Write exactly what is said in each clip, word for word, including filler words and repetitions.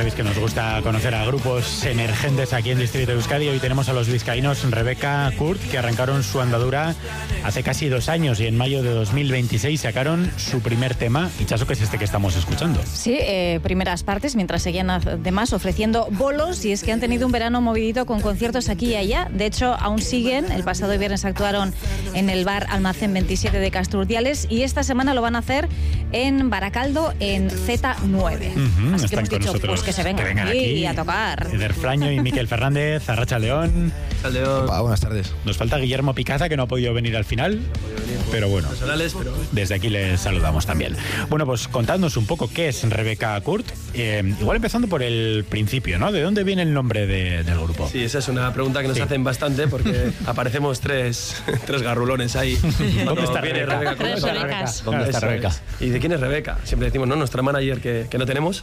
sabéis que nos gusta conocer a grupos emergentes aquí en Distrito de Euskadi. Hoy tenemos a los vizcaínos Rebecca Kurt, que arrancaron su andadura hace casi dos años y en mayo de dos mil veintiséis sacaron su primer tema, Itxaso, que es este que estamos escuchando. Sí, eh, primeras partes, mientras seguían además ofreciendo bolos, y es que han tenido un verano movidito con conciertos aquí y allá. De hecho, aún siguen. El pasado viernes actuaron en el bar Almacén veintisiete de Castrurdiales y esta semana lo van a hacer en Baracaldo, en Z nueve. Uh-huh, Así que están hemos con dicho, nosotros, pues que se vengan, que vengan aquí, aquí a tocar. Eder Flaño y Miquel Fernández, Arracha León. León. Ah, buenas tardes. Nos falta Guillermo Picaza, que no ha podido venir al final, pero bueno, pero... desde aquí les saludamos también. Bueno, pues contadnos un poco qué es Rebecca Kurt. Eh, igual empezando por el principio, ¿no? ¿De dónde viene el nombre de, del grupo? Sí, esa es una pregunta que nos sí. hacen bastante porque aparecemos tres, tres garrulones ahí. ¿Dónde está Rebeca? Rebeca Tres Rebecas. ¿Dónde está Eso Rebeca? es. ¿Y de quién es Rebeca? Siempre decimos, ¿no? Nuestra manager que, que no tenemos.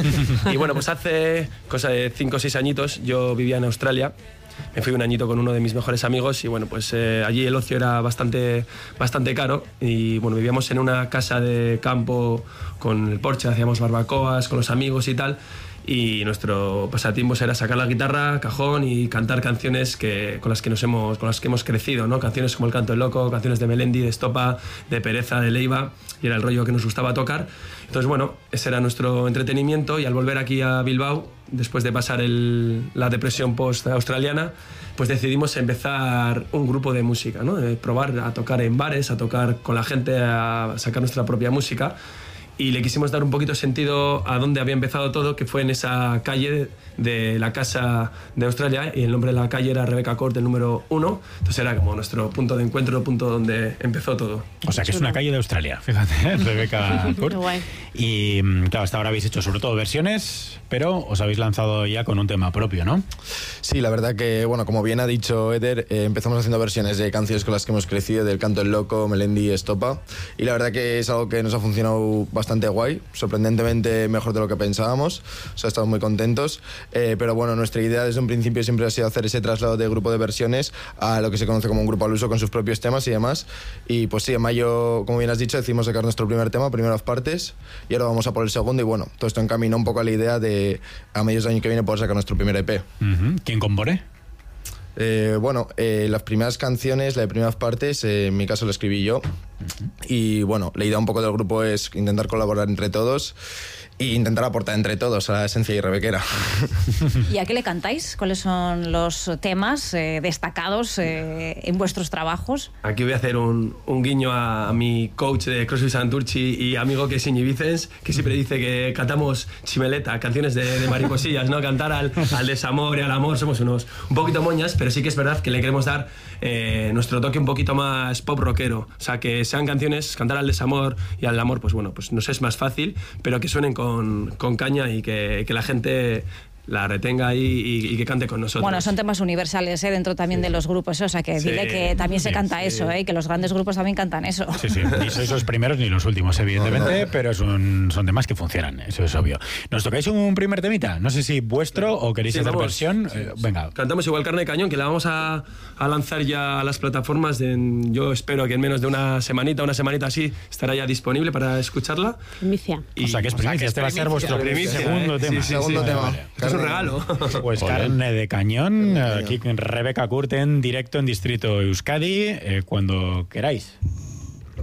Y bueno, pues hace cosa de cinco o seis añitos yo vivía en Australia. Me fui un añito con uno de mis mejores amigos y bueno, pues eh, allí el ocio era bastante, bastante caro y bueno, vivíamos en una casa de campo con el porche, hacíamos barbacoas con los amigos y tal. Y nuestro pasatiempo era sacar la guitarra, cajón y cantar canciones que, con, las que nos hemos, con las que hemos crecido, ¿no? Canciones como El Canto del Loco, canciones de Melendi, de Estopa, de Pereza, de Leiva, y era el rollo que nos gustaba tocar. Entonces, bueno, ese era nuestro entretenimiento y al volver aquí a Bilbao, después de pasar el, la depresión post-australiana, pues decidimos empezar un grupo de música, ¿no? De probar a tocar en bares, a tocar con la gente, a sacar nuestra propia música. Y le quisimos dar un poquito sentido a dónde había empezado todo, que fue en esa calle de la casa de Australia, y el nombre de la calle era Rebecca Kurt, el número uno. Entonces era como nuestro punto de encuentro, el punto donde empezó todo. O sea, que es una calle de Australia, fíjate, Rebecca Kurt. Guay. Y claro, hasta ahora habéis hecho sobre todo versiones, pero os habéis lanzado ya con un tema propio, ¿no? Sí, la verdad que, bueno, como bien ha dicho Eder, eh, empezamos haciendo versiones de canciones con las que hemos crecido, del Canto del Loco, Melendi, Estopa, y la verdad que es algo que nos ha funcionado bastante guay, sorprendentemente mejor de lo que pensábamos, o sea, estamos muy contentos, eh, pero bueno, nuestra idea desde un principio siempre ha sido hacer ese traslado de grupo de versiones a lo que se conoce como un grupo al uso con sus propios temas y demás, y pues sí, en mayo, como bien has dicho, decidimos sacar nuestro primer tema, primeras partes, y ahora vamos a por el segundo, y bueno, todo esto encamina un poco a la idea de a mediados del año que viene poder sacar nuestro primer E P. Uh-huh. ¿Quién compone? Eh, bueno, eh, las primeras canciones, las primeras partes, eh, en mi caso lo escribí yo. Uh-huh. Y bueno, la idea un poco del grupo es intentar colaborar entre todos e intentar aportar entre todos a la esencia y rebequera. ¿Y a qué le cantáis? ¿Cuáles son los temas eh, destacados eh, en vuestros trabajos? Aquí voy a hacer un, un guiño a, a mi coach de CrossFit Santurchi y amigo que es Iñi Vicens, que siempre dice que cantamos chimeleta, canciones de, de mariposillas, ¿no? Cantar al, al desamor y al amor, somos unos un poquito moñas, pero sí que es verdad que le queremos dar eh, nuestro toque un poquito más pop rockero. O sea, que sean canciones, cantar al desamor y al amor, pues bueno, pues nos es más fácil, pero que suenen con Con, con caña y que, que la gente la retenga ahí y, y que cante con nosotros. Bueno, son temas universales ¿eh? dentro también sí. de los grupos, o sea que sí, dile que también sí, se canta sí. eso, ¿eh? Que los grandes grupos también cantan eso. Sí, sí, ni sois los primeros ni los últimos, evidentemente, pero son, son temas que funcionan, eso es obvio. ¿Nos tocáis un primer temita? No sé si vuestro o queréis sí, hacer vamos, versión. Sí, eh, venga. Cantamos igual Carne de Cañón, que la vamos a, a lanzar ya a las plataformas. De, yo espero que en menos de una semanita, una semanita así, estará ya disponible para escucharla. Primicia. O sea, que es primicia, este va a ser vuestro primicia, segundo ¿eh? tema. Sí, sí, segundo sí, tema. Vale. Es un regalo. Pues Carne de Cañón, Carne de Cañón. Aquí con Rebecca Kurt en directo en Distrito Euskadi, eh, cuando queráis.